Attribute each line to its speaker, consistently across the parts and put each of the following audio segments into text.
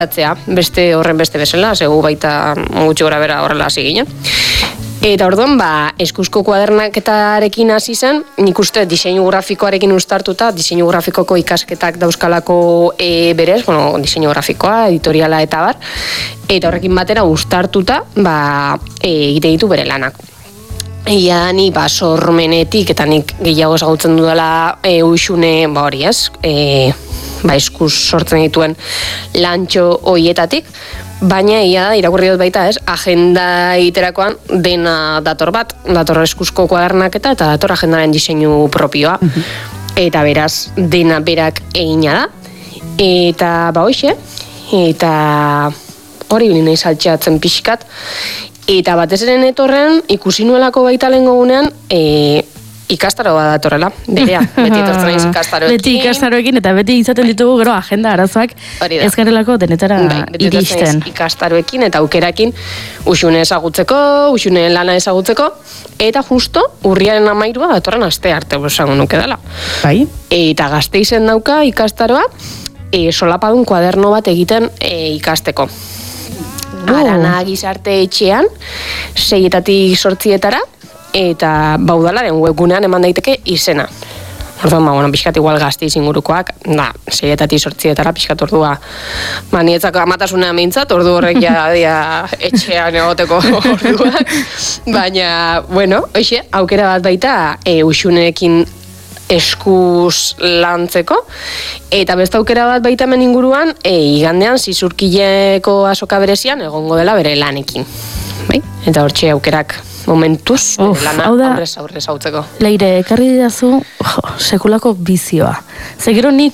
Speaker 1: beste horren beste bezala, zegu baita gutxi gora bera horrela hasi ginen. Eta orduan, eskuzko kuadernaketarekin hasi zen, nik uste diseinu grafikoarekin uztartuta, diseinu grafikoko ikasketak dauzkalako berez, diseinu grafikoa, editoriala eta bar, eta horrekin batera uztartuta, egite ditu bere lanak. Ia ni sormenetik eta nik gehiago ezagutzen dudala uxune, hori ez, eskuz sortzen dituen lantxo hoietatik, baina ia da, irakurri dut baita ez, agenda iterakoan dena dator eskuzko kuadernaketa eta dator agendaren diseinu propioa. Eta beraz, dena berak egina da. Eta hoxe, eta hori bilin nahi saltxeatzen pixkat. Eta batez eren etorren, ikusi nuelako baita lehen gogunean, ikastaro bat datorrela, berea, beti etortzen naiz ikastaroekin.
Speaker 2: Beti ikastaroekin, eta beti izaten ditugu gero agenda arazoak ez garelako denetara iristen.
Speaker 1: Ikastaroekin eta aukerakin uxune ezagutzeko, uxune lana ezagutzeko, eta justo urriaren 13 datorren aste arte esango nuke dela.
Speaker 2: Bai.
Speaker 1: Eta Gasteizen dauka ikastaroa, solapadun kuaderno bat egiten ikasteko. Arana Gizarte Etxean, 6-etatik 8-etara, eta baudalaren webgunean eman daiteke izena. Orduan, pixkat igual Gasteiz ingurukoak, 6-etatik 8-etara pixkat ordua, nietzako amatasuna mintzat, ordu horrek ja etxean egoteko orduak, baina, hoxe, aukera bat baita uxuneekin eskuz lantzeko, eta beste aukera bat baita hemen inguruan, igandean Zizurkileko azoka berezian egongo dela bere lanekin. Eta hortxe aukerak momentuz, lana aurrez hautzeko.
Speaker 2: Leire, ekarri didazu sekulako bizioa. Ze gero nik,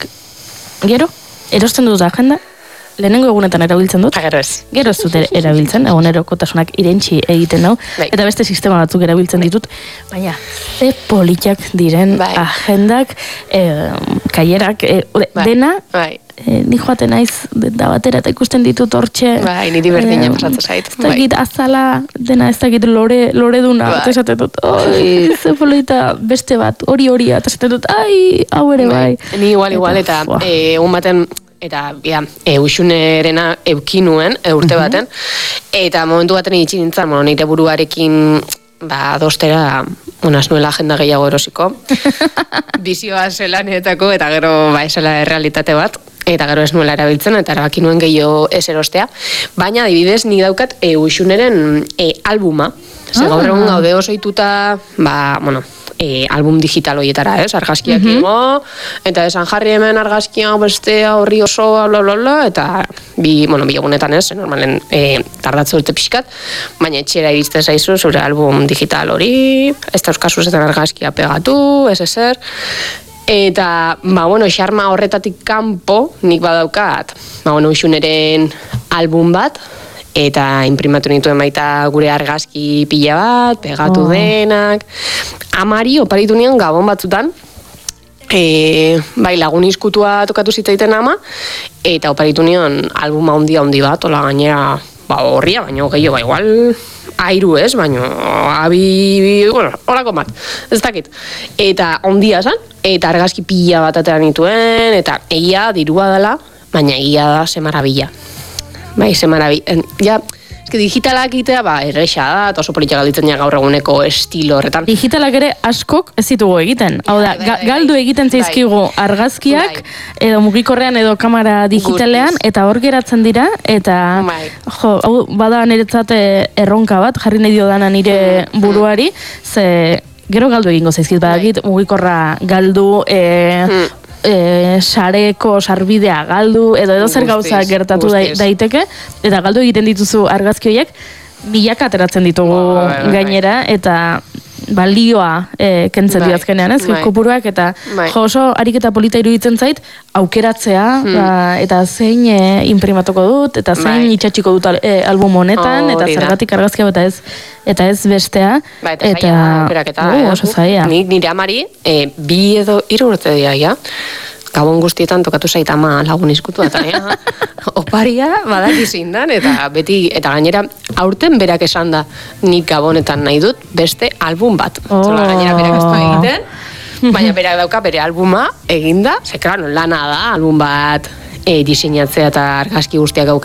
Speaker 2: erosten dut agenda, lehenengo egunetan erabiltzen dut.
Speaker 1: Gero ez.
Speaker 2: Gero ez dut erabiltzen, egunerokotasunak irentxi egiten dau, eta beste sistema batzuk erabiltzen ditut, baina ze politak diren agendak, kaierak, dena, ni joaten naiz da batera eta ikusten ditut hortxe.
Speaker 1: Niri berdina pasatzen zait.
Speaker 2: Ez dakit azala, dena ez dakit lore duna, eta esaten dut, ze polita beste bat, hori, eta esaten dut, hau ere bai.
Speaker 1: Ni igual, eta egun baten, eta uxunerena eukinuen, urte baten, eta momentu baten itxin nintzen, nire buruarekin dostera, ez nuela agenda gehiago erosiko, bizioa zelanetako, eta gero esela errealitate bat, eta gero ez nuela erabiltzen, eta erabaki nuen gehiago ez erostea, baina adibidez ni daukat uxuneren albuma, gaur egun gaude osoituta, album digital horietara, argazkiak igo, eta esan jarri hemen argazkia bestea horri osoa, eta bi egunetan normalen tardatze dute pixkat, baina etxera iristen zaizu zure album digital hori, ez dauzkazu zetan argazkia pegatu, ez ezer, eta, xarma horretatik kanpo, nik badaukat, uxuneren album bat, eta imprimatu nituen baita gure argazki pila bat, pegatu denak. Amari oparitu nian gabon batzutan, lagun izkutua tokatu zitzaiten ama, eta oparitu nian albuma handi bat, ola gainera horria, baina gehiago, igual airu ez, baina horako bat, ez dakit. Eta ondia zan, eta argazki pila bat ateran nituen, eta egia dirua dela, baina egia da ze marabila. Ze marabila. Digitalak itea, erresa da, eta oso politia galditzen gaur eguneko estilo horretan.
Speaker 2: Digitalak ere askok ez ditugu egiten. Hau da, galdu egiten zaizkigu argazkiak, edo mugikorrean edo kamera digitalean, eta hor geratzen dira, eta hau bada niretzat erronka bat, jarri nahi diodana nire buruari, ze gero galdu egingo zaizkit, badakit mugikorra galdu, sareko sarbidea galdu edo zer gauza gertatu daiteke, eta galdu egiten dituzu argazki horiek, milaka ateratzen ditugu gainera, eta balioa kentzen diazkenean, kopuruak, eta oso ariketa polita iruditzen zait, aukeratzea, eta zein imprimatuko dut, eta zein itxatxiko dut album honetan, eta zergatik argazkia eta ez bestea,
Speaker 1: eta
Speaker 2: oso zaila.
Speaker 1: Nire amari, 2 edo 3 urte dira, gabon guztietan tokatu zait ama lagun izkutu, eta oparia badakizin dan, eta beti, eta gainera aurten berak esan da, nik gabonetan nahi dut beste album bat. Gainera berak ez du egiten, baina berak dauka bere albuma eginda, ze klaro, lana da, album bat diseinatzea eta argazki guztiak